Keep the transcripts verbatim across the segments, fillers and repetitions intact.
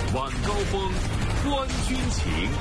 晚高峰，观军情。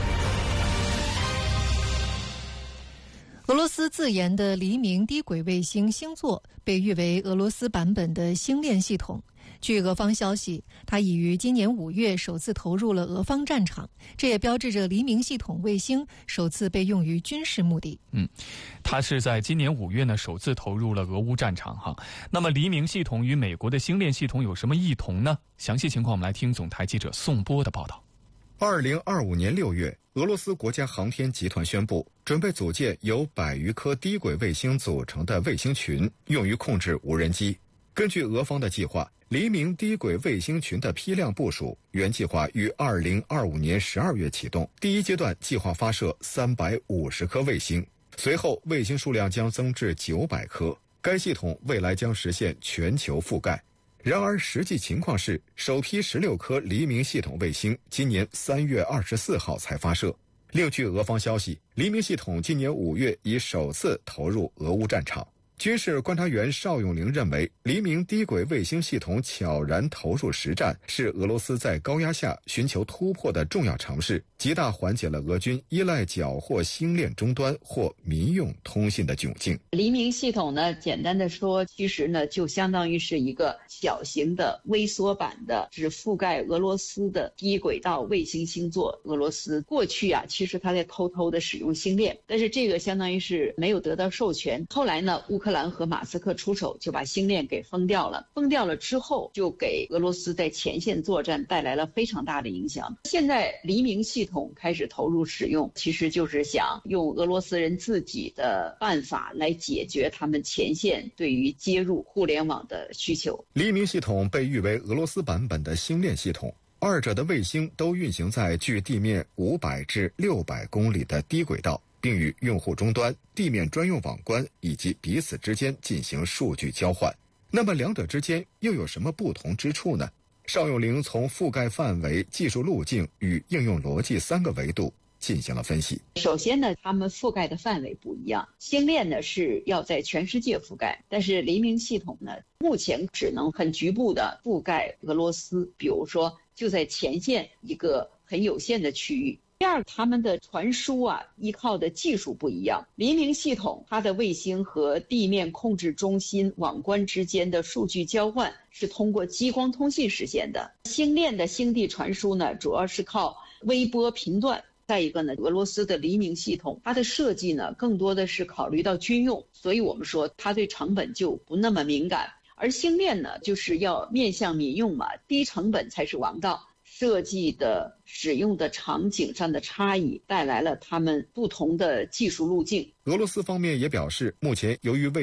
俄罗斯自研的黎明低轨卫星星座被誉为俄罗斯版本的星链系统。据俄方消息，它已于今年五月首次投入了俄方战场，这也标志着黎明系统卫星首次被用于军事目的。 嗯，它是在今年五月呢首次投入了俄乌战场哈。那么黎明系统与美国的星链系统有什么异同呢？详细情况我们来听总台记者宋波的报道。 二零二五年六月，俄罗斯国家航天集团宣布，准备组建由百余颗低轨卫星组成的卫星群，用于控制无人机。根据俄方的计划，黎明低轨卫星群的批量部署，原计划于二零二五年十二月启动，第一阶段计划发射三百五十颗卫星，随后卫星数量将增至九百颗。该系统未来将实现全球覆盖。然而，实际情况是，首批十六颗黎明系统卫星今年三月二十四号才发射。另据俄方消息，黎明系统今年五月已首次投入俄乌战场。军事观察员邵永龄认为，黎明低轨卫星系统悄然投入实战，是俄罗斯在高压下寻求突破的重要尝试，极大缓解了俄军依赖缴获星链终端或民用通信的窘境。 黎明系统呢，简单的说，其实呢就相当于是一个小型的微缩版的只覆盖俄罗斯的低轨道卫星星座。俄罗斯过去啊，其实他在偷偷的使用星链，但是这个相当于是没有得到授权。后来呢，乌克兰和马斯克出手，就把星链给封掉了。封掉了之后，就给俄罗斯在前线作战带来了非常大的影响。现在黎明系统开始投入使用，其实就是想用俄罗斯人自己的办法来解决他们前线对于接入互联网的需求。 黎明系统被誉为俄罗斯版本的星链系统，二者的卫星都运行在距地面五百至六百公里的低轨道，并与用户终端、地面专用网关以及彼此之间进行数据交换。那么两者之间又有什么不同之处呢？邵永龄从覆盖范围、技术路径与应用逻辑三个维度进行了分析。 首先呢，他们覆盖的范围不一样，星链呢是要在全世界覆盖，但是黎明系统呢，目前只能很局部的覆盖俄罗斯，比如说就在前线一个很有限的区域。第二，他们的传输啊，依靠的技术不一样。黎明系统它的卫星和地面控制中心网关之间的数据交换是通过激光通信实现的。星链的星地传输呢，主要是靠微波频段。再一个呢，俄罗斯的黎明系统，它的设计呢，更多的是考虑到军用，所以我们说它对成本就不那么敏感。而星链呢，就是要面向民用嘛，低成本才是王道。设计的使用的场景上的差异，带来了他们不同的技术路径。 俄罗斯方面也表示，目前由于卫